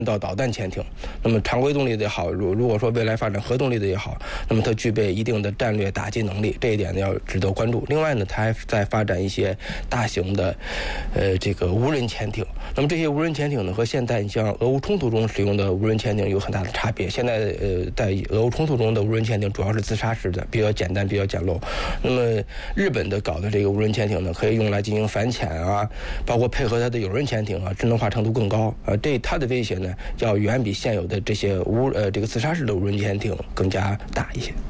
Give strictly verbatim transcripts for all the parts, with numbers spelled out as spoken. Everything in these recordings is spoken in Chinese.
到导弹潜艇，那么常规动力的也好，如如果说未来发展核动力的也好，那么它具备一定的战略打击能力，这一点呢要值得关注。另外呢，它还在发展一些大型的，呃，这个无人潜艇。那么这些无人潜艇呢，和现在你像俄乌冲突中使用的无人潜艇有很大的差别。现在呃，在俄乌冲突中的无人潜艇主要是自杀式的，比较简单，比较简陋。那么日本的搞的这个无人潜艇呢，可以用来进行反潜啊，包括配合它的有人潜艇啊，智能化程度更高啊。这它的威胁呢，要远比现有的这些无呃这个自杀式的无人潜艇更加大一些。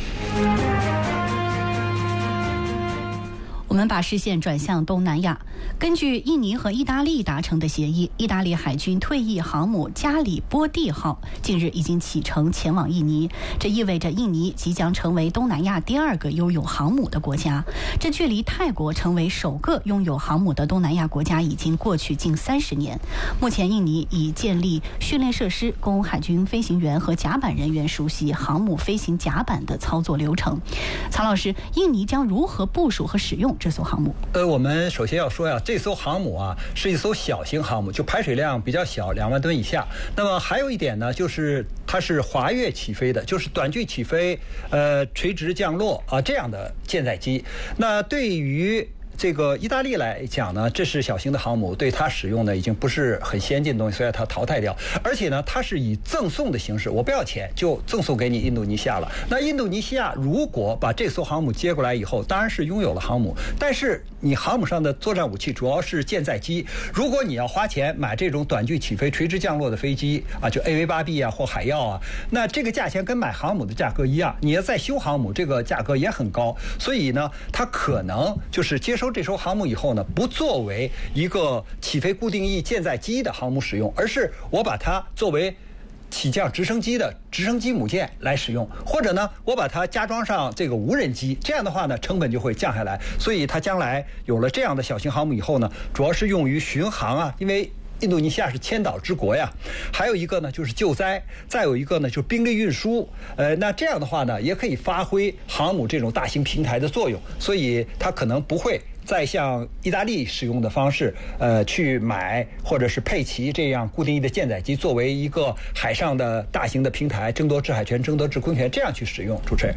我们把视线转向东南亚。根据印尼和意大利达成的协议，意大利海军退役航母加里波第号近日已经启程前往印尼，这意味着印尼即将成为东南亚第二个拥有航母的国家。这距离泰国成为首个拥有航母的东南亚国家已经过去近三十年。目前，印尼已建立训练设施，供海军飞行员和甲板人员熟悉航母飞行甲板的操作流程。曹老师，印尼将如何部署和使用这艘航母？ 呃，我们首先要说呀，这艘航母啊是一艘小型航母，就排水量比较小，两万吨以下。那么还有一点呢，就是它是滑跃起飞的，就是短距起飞，呃，垂直降落啊这样的舰载机。那对于这个意大利来讲呢，这是小型的航母，对它使用呢已经不是很先进的东西，所以它淘汰掉。而且呢，它是以赠送的形式，我不要钱就赠送给你印度尼西亚了。那印度尼西亚如果把这艘航母接过来以后，当然是拥有了航母，但是你航母上的作战武器主要是舰载机。如果你要花钱买这种短距起飞、垂直降落的飞机啊，就 A V 八 B 啊或海鹞啊，那这个价钱跟买航母的价格一样。你要再修航母，这个价格也很高。所以呢，它可能就是接收这艘航母以后呢，不作为一个起飞固定翼舰载机的航母使用，而是我把它作为起降直升机的直升机母舰来使用，或者呢，我把它加装上这个无人机，这样的话呢，成本就会降下来。所以它将来有了这样的小型航母以后呢，主要是用于巡航啊，因为印度尼西亚是千岛之国呀，还有一个呢就是救灾，再有一个呢就是兵力运输。呃，那这样的话呢，也可以发挥航母这种大型平台的作用，所以它可能不会再像意大利使用的方式，呃，去买或者是配齐这样固定翼的舰载机，作为一个海上的大型的平台，争夺制海权、争夺制空权，这样去使用。主持人。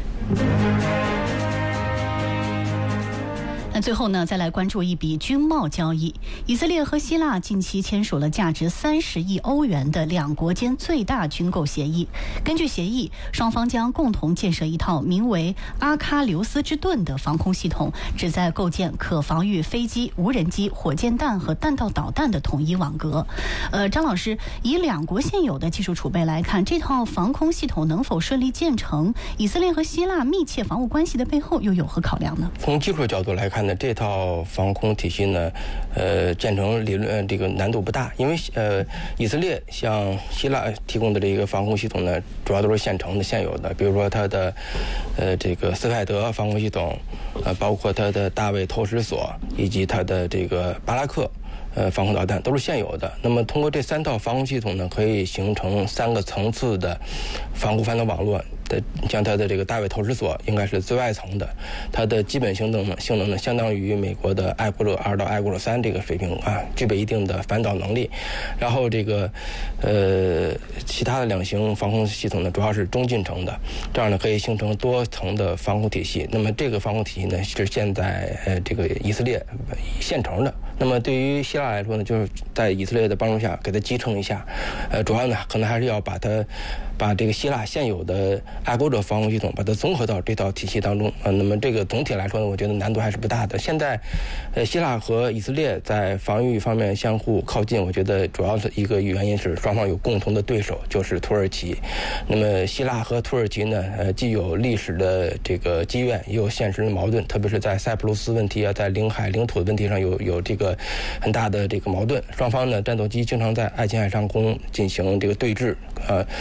那最后呢，再来关注一笔军贸交易。以色列和希腊近期签署了价值三十亿欧元的两国间最大军购协议。根据协议，双方将共同建设一套名为阿喀琉斯之盾的防空系统，旨在构建可防御飞机、无人机、火箭弹和弹道导弹的统一网格。呃，张老师，以两国现有的技术储备来看，这套防空系统能否顺利建成？以色列和希腊密切防务关系的背后又有何考量呢？ 从技术角度来看，那这套防空体系呢，呃，建成理论这个难度不大，因为呃，以色列向希腊提供的这个防空系统呢，主要都是现成的、现有的，比如说它的呃这个斯凯德防空系统，呃，包括它的大卫投石索以及它的这个巴拉克。呃，防空导弹都是现有的。那么通过这三套防空系统呢，可以形成三个层次的防空反导网络的。像它的这个大卫投石索应该是最外层的，它的基本性能性能呢，相当于美国的爱国者二到爱国者三这个水平啊，具备一定的反导能力。然后这个呃其他的两型防空系统呢，主要是中近程的，这样呢可以形成多层的防空体系。那么这个防空体系呢，是现在呃这个以色列现成的。那么对于希腊来说呢，就是在以色列的帮助下给它集成一下，呃，主要呢可能还是要把它把这个希腊现有的爱国者防空系统把它综合到这套体系当中啊、呃。那么这个总体来说呢，我觉得难度还是不大的。现在，呃，希腊和以色列在防御方面相互靠近，我觉得主要的一个原因是双方有共同的对手，就是土耳其。那么希腊和土耳其呢，呃，既有历史的这个积怨，也有现实的矛盾，特别是在塞浦路斯问题啊，在领海领土的问题上有有这个。很大的这个矛盾，双方呢战斗机经常在爱琴海上空进行这个对峙，呃，那么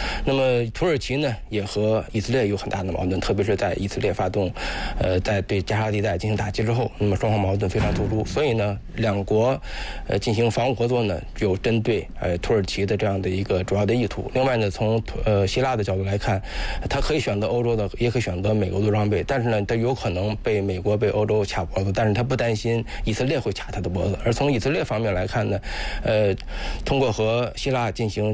么土耳其呢也和以色列有很大的矛盾，特别是在以色列发动，呃，在对加沙地带进行打击之后，那么双方矛盾非常突出，所以呢，两国呃进行防务合作呢，有针对呃土耳其的这样的一个主要的意图。另外呢，从呃希腊的角度来看，他可以选择欧洲的，也可以选择美国的装备，但是呢，他有可能被美国被欧洲卡脖子，但是他不担心以色列会卡他的脖子。而从以色列方面来看呢，呃，通过和希腊进行